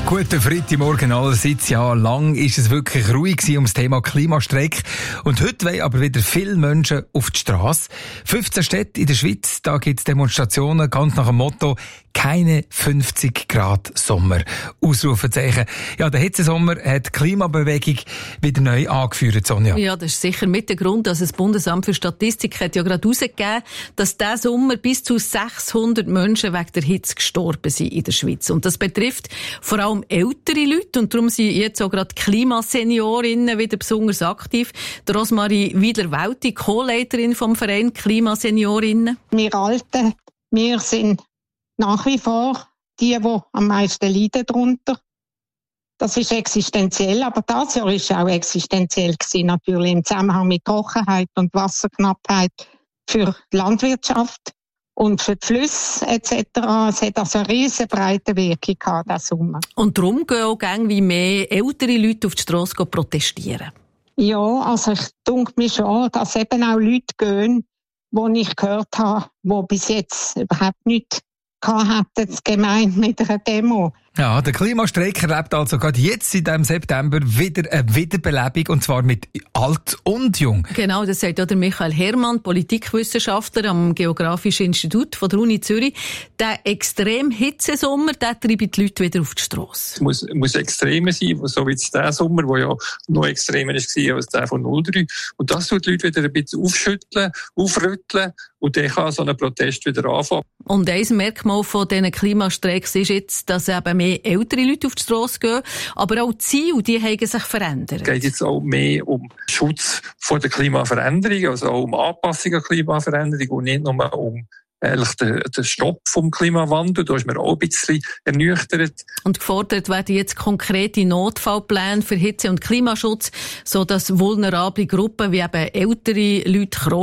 Guten Freitagmorgen allerseits. Ja, lang ist es wirklich ruhig gewesen ums Thema Klimastreik. Und heute wollen aber wieder viele Menschen auf die Strasse. 15 Städte in der Schweiz, da gibt es Demonstrationen ganz nach dem Motto «Keine 50 Grad Sommer». Ausrufezeichen. Ja, der Hitzesommer hat die Klimabewegung wieder neu angeführt, Sonja. Ja, das ist sicher mit der Grund, dass das Bundesamt für Statistik hat ja gerade herausgegeben, dass diesen Sommer bis zu 600 Menschen wegen der Hitze gestorben sind in der Schweiz. Und das betrifft vor allem ältere Leute und darum sind jetzt auch gerade Klimaseniorinnen wieder besonders aktiv. Der Rosmarie Wiedler-Welti, Co-Leiterin vom Verein Klimaseniorinnen. Wir Alten, wir sind nach wie vor die am meisten leiden darunter. Das ist existenziell, aber das Jahr war auch existenziell gewesen, natürlich im Zusammenhang mit Trockenheit und Wasserknappheit für die Landwirtschaft und für die Flüsse etc. Es hat also eine riesen breite Wirkung gehabt, diesen Sommer. Und darum gehen auch wie mehr ältere Leute auf die Strasse protestieren. Ja, also ich denke mir schon, dass eben auch Leute gehen, die ich gehört habe, die bis jetzt überhaupt nichts hatten, gemeint mit einer Demo. Ja, der Klimastreik erlebt also gerade jetzt in diesem September wieder eine Wiederbelebung, und zwar mit alt und jung. Genau, das sagt auch der Michael Herrmann, Politikwissenschaftler am Geografischen Institut von der Uni Zürich. Der extrem Hitzesommer, der treibt die Leute wieder auf die Strasse. Es muss extremer sein, so wie jetzt der Sommer, der ja noch extremer war als der von 03. Und das tut die Leute wieder ein bisschen aufschütteln, aufrütteln, und dann kann so ein Protest wieder anfangen. Und ein Merkmal von diesen Klimastreiks ist jetzt, dass eben mehr ältere Leute auf die Strasse gehen, aber auch die Ziele, die haben sich verändert. Es geht jetzt auch mehr um Schutz vor der Klimaveränderung, also auch um Anpassung an Klimaveränderung und nicht nur um den Stopp vom Klimawandel. Da ist man auch ein bisschen ernüchtert. Und gefordert werden jetzt konkrete Notfallpläne für Hitze- und Klimaschutz, sodass vulnerable Gruppen wie eben ältere Leute,